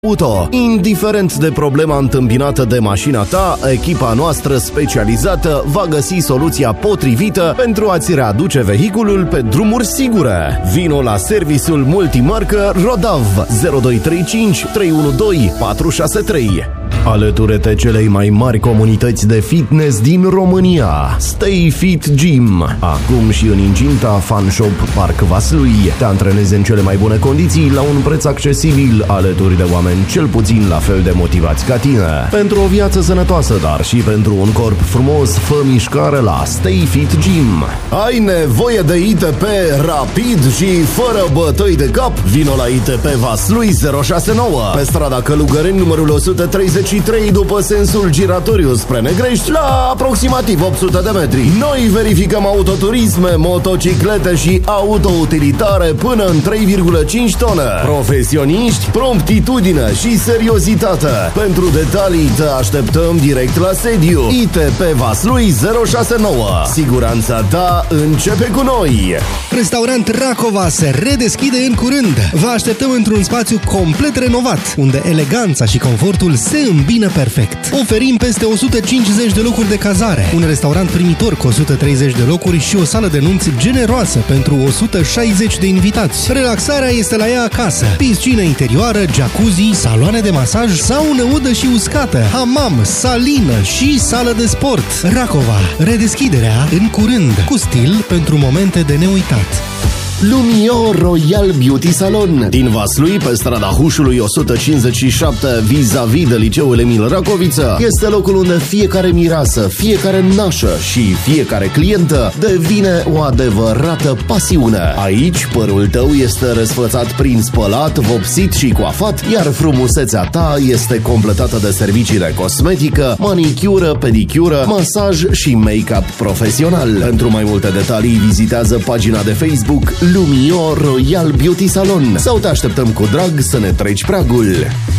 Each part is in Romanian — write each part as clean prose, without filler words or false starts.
auto. Indiferent de problema întâmpinată de mașina ta, echipa noastră specializată va găsi soluția potrivită pentru a-ți readuce vehiculul pe drumuri sigure. Vino la serviciul multimarcă Rodav 0235 312 463. Alătură-te celei mai mari comunități de fitness din România, Stay Fit Gym. Acum și în incinta Fun Shop Parc Vaslui. Te antrenezi în cele mai bune condiții la un preț accesibil, alături de oameni cel puțin la fel de motivați ca tine. Pentru o viață sănătoasă, dar și pentru un corp frumos, fă mișcare la Stay Fit Gym. Ai nevoie de ITP rapid și fără bătăi de cap? Vino la ITP Vaslui 069 pe strada Călugăreni numărul 133 după sensul giratoriu spre Negrești, la aproximativ 800 de metri. Noi verificăm autoturisme, motociclete și autoutilitare până în 3,5 tone. Profesioniști, promptitudine și seriozitate. Pentru detalii te așteptăm direct la sediu. ITP Vaslui 069. Siguranța ta începe cu noi. Restaurant Racova se redeschide în curând. Vă așteptăm într-un spațiu complet renovat, unde eleganța și confortul se îmbină perfect. Oferim peste 150 de locuri de cazare, un restaurant primitor cu 130 de locuri și o sală de nunți generoasă pentru 160 de invitați. Relaxarea este la ea acasă. Piscină interioară, jacuzzi, saloane de masaj, saună udă și uscată, hamam, salină și sală de sport. Racova. Redeschiderea în curând, cu stil pentru momente de neuitat. Lumio Royal Beauty Salon din Vaslui, pe strada Hușului 157, vis-a-vis de liceul Emil Racoviță, este locul unde fiecare mireasă, fiecare nașă și fiecare clientă devine o adevărată pasiune. Aici, părul tău este răsfățat prin spălat, vopsit și coafat, iar frumusețea ta este completată de servicii de cosmetică, manicură, pedicură, masaj și make-up profesional. Pentru mai multe detalii, vizitează pagina de Facebook Lumio Royal Beauty Salon sau te așteptăm cu drag să ne treci pragul.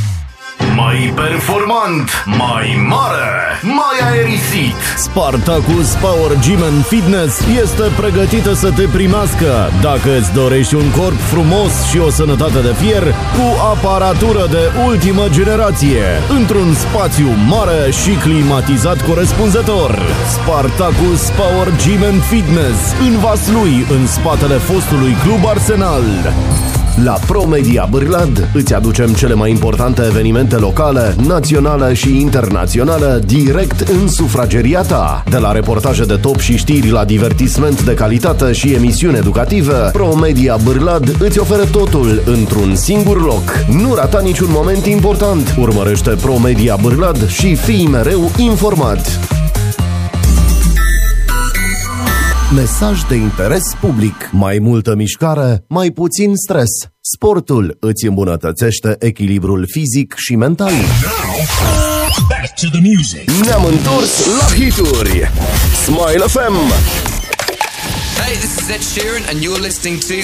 Mai performant, mai mare, mai aerisit. Spartacus Power Gym and Fitness este pregătită să te primească dacă îți dorești un corp frumos și o sănătate de fier cu aparatură de ultimă generație, într-un spațiu mare și climatizat corespunzător. Spartacus Power Gym and Fitness în Vaslui, în spatele fostului Club Arsenal. La ProMedia Bârlad îți aducem cele mai importante evenimente locale, naționale și internaționale direct în sufrageria ta. De la reportaje de top și știri la divertisment de calitate și emisiuni educative, ProMedia Bârlad îți oferă totul într-un singur loc. Nu rata niciun moment important. Urmărește ProMedia Bârlad și fii mereu informat. Mesaj de interes public. Mai multă mișcare, mai puțin stres. Sportul îți îmbunătățește echilibrul fizic și mental. Ne-am întors la hituri. Smile FM. Hey, this is Ed Sheeran and you're listening to